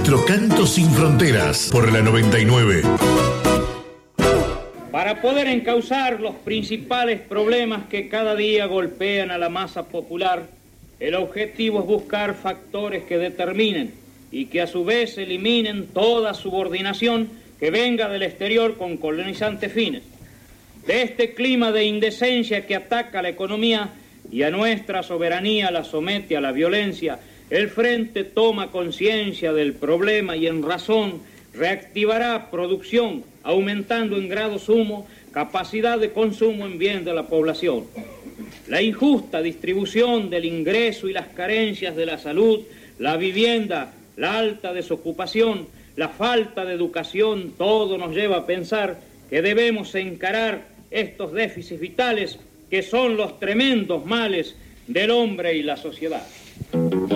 Nuestro canto sin fronteras por la 99. Para poder encauzar los principales problemas que cada día golpean a la masa popular, el objetivo es buscar factores que determinen y que a su vez eliminen toda subordinación que venga del exterior con colonizantes fines. De este clima de indecencia que ataca a la economía y a nuestra soberanía la somete a la violencia, el Frente toma conciencia del problema y en razón reactivará producción, aumentando en grado sumo capacidad de consumo en bien de la población. La injusta distribución del ingreso y las carencias de la salud, la vivienda, la alta desocupación, la falta de educación, todo nos lleva a pensar que debemos encarar estos déficits vitales que son los tremendos males del hombre y la sociedad.